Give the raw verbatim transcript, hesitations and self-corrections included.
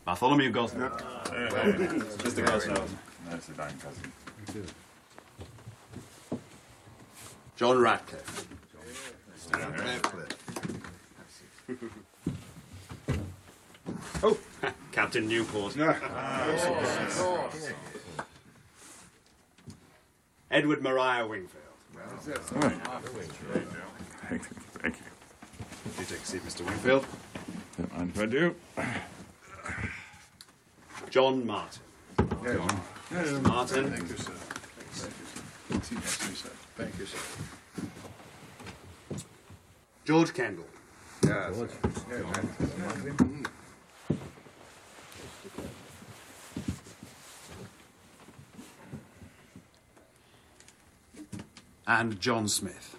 Bartholomew Gosnell. Mister Gosnell. That's the dying cousin. John Ratcliffe. Oh, Captain Newport. Edward Maria Wingfield. Thank you. Thank you. Do take a seat, Mister Wingfield. Don't mind if I do. John Martin. Yeah. Martin. Thank you, sir. Thank you, sir. Thank you, sir. George Kendall. Yeah, George. Yeah, And John Smith.